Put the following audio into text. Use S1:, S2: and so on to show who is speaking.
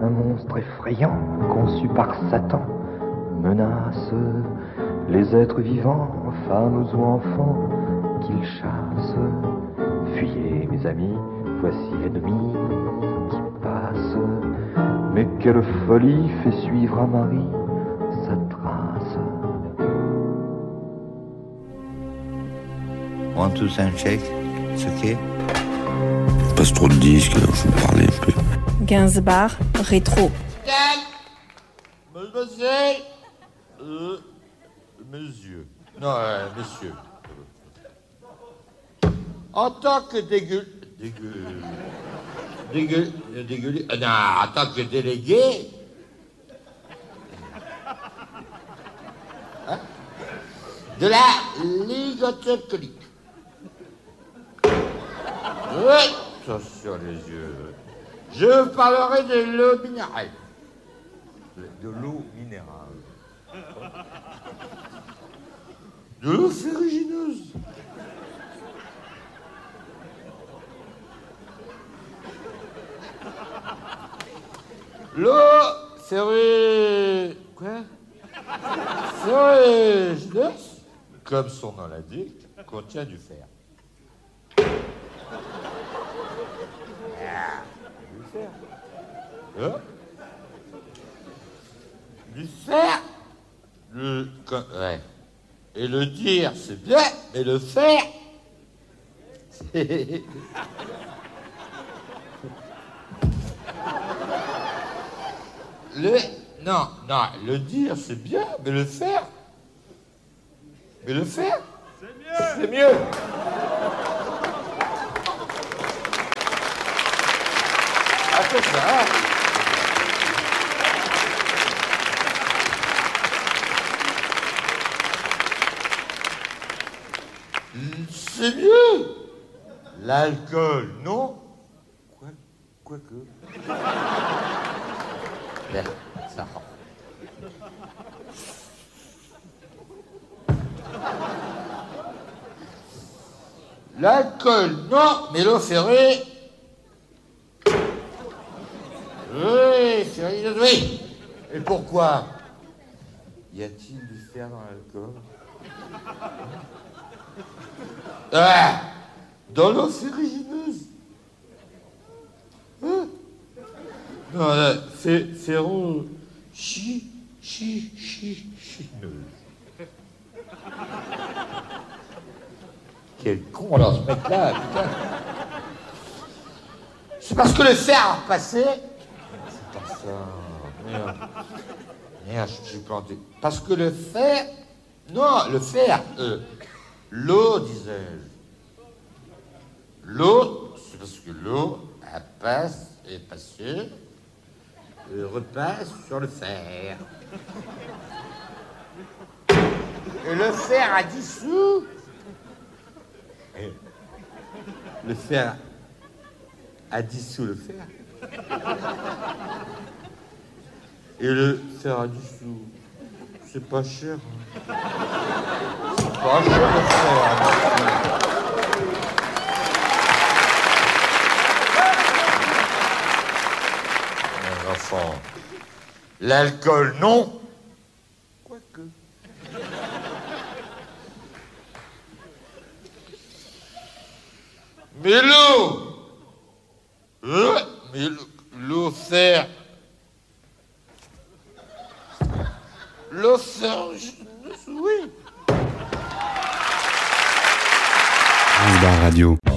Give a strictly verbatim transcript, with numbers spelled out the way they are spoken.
S1: un monstre effrayant conçu par Satan menace les êtres vivants, femmes ou enfants qu'il chasse. Fuyez mes amis, voici l'ennemi qui passe. Mais quelle folie fait suivre à Marie sa trace.
S2: One, two, sound check. C'est ok?
S3: Passe trop de disques, alors je vais parler un peu.
S4: Gainsbourg, rétro.
S5: Mademoiselle, euh, monsieur, non, euh, messieurs, en tant que dégueu, dégueu, dégueu, dégueu, euh, non, en tant que délégué, hein, de la Ligue alcoolique. Oui, attention les yeux. Je parlerai de l'eau minérale. De l'eau minérale. De l'eau ferrugineuse. L'eau ferrugineuse. Quoi? Ferrugineuse, comme son nom l'indique, contient du fer. Du fer. Hein? Du fer, le, ouais. Et le dire, c'est bien, mais le faire, c'est... Le... Non, non, le dire, c'est bien, mais le faire... Mais le faire, c'est mieux. C'est mieux. Ah, c'est ça. C'est mieux. L'alcool, non? Quoi, quoi que. Ben, ça rend. L'alcool, non, mais l'eau ferrée. Oui, ferrée, oui. Et pourquoi? Y a-t-il du fer dans l'alcool? Ah, dans l'eau ferrugineuse. Hein? Non, là, fé, ferro... Chi, chi, chi, chineuse. Quel con, alors, ce mec-là, putain. C'est parce que le fer a repassé. C'est pas ça. Merde. Merde, je suis planté. Parce que le fer... Non, le fer... Euh, L'eau, disais-je. L'eau, c'est parce que l'eau, elle passe, est passée, et repasse sur le fer. Et le fer a dissous. Et le fer a dissous le fer. Et le fer a dissous. C'est pas cher. Hein. C'est pas cher le fer. Mes enfants, l'alcool, non. Quoique. Mais l'eau. Euh, mais l'eau fer. L'eau ferrugineuse, oui.
S3: Gainsbourg Radio.